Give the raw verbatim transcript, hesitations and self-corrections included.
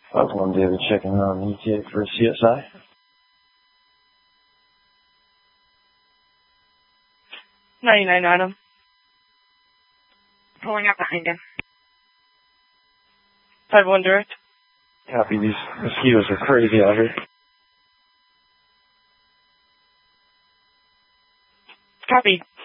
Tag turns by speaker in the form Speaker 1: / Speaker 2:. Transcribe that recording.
Speaker 1: five one David checking on E T A for C S I.
Speaker 2: ninety-nine Adam.
Speaker 3: Pulling up behind him.
Speaker 2: five one direct.
Speaker 1: Copy, these mosquitoes are crazy out here.
Speaker 2: Copy.